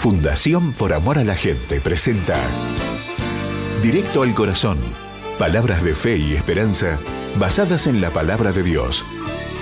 Fundación Por Amor a la Gente presenta Directo al Corazón. Palabras de fe y esperanza basadas en la palabra de Dios.